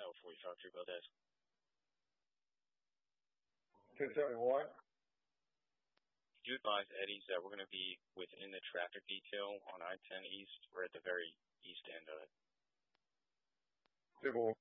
1045 Trooper Desk. Can tell me what? Could you advise Eddie's that we're going to be within the traffic detail on I-10 East? We're at the very east end of it. 10-4.